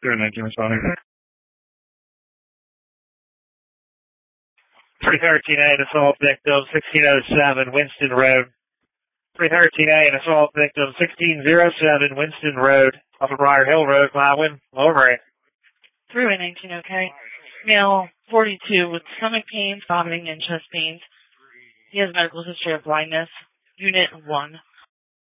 319 responding. 313A, an assault victim, 1607 Winston Road. 313A, an assault victim, 1607 Winston Road, off of Briar Hill Road, Gladwin, Lower Merion. 319, okay. Male, 42, with stomach pains, vomiting, and chest pains. He has medical history of blindness. Unit 1.